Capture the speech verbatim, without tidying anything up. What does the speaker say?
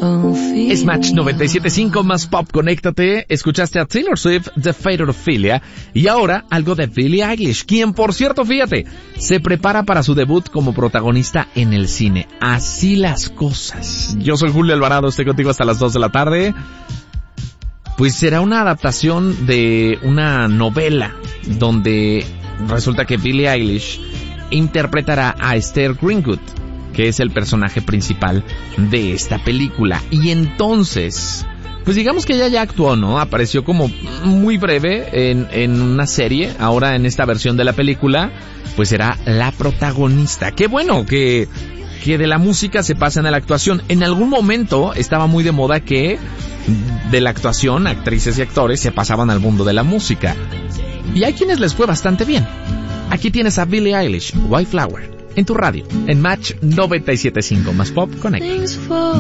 Es Match noventa y siete punto cinco más pop, conéctate. Escuchaste a Taylor Swift, The Fate of Ophelia, y ahora algo de Billie Eilish, quien, por cierto, fíjate, se prepara para su debut como protagonista en el cine. Así las cosas. Yo soy Julio Alvarado, estoy contigo hasta las dos de la tarde. Pues será una adaptación de una novela donde resulta que Billie Eilish interpretará a Esther Greenwood, que es el personaje principal de esta película. Y entonces, pues digamos que ella ya actuó, ¿no? Apareció como muy breve en, en una serie. Ahora en esta versión de la película, pues será la protagonista. Qué bueno que, que de la música se pasan a la actuación. En algún momento estaba muy de moda que de la actuación, actrices y actores se pasaban al mundo de la música. Y hay quienes les fue bastante bien. Aquí tienes a Billie Eilish, White Flower, en tu radio, en Match noventa y siete punto cinco más pop, conecta.